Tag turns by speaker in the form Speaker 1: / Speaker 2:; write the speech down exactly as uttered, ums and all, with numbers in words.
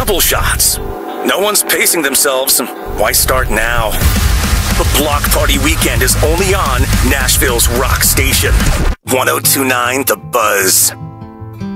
Speaker 1: double shots. No one's pacing themselves. Why start now? The Block Party Weekend is only on Nashville's rock station. one oh two point nine The Buzz.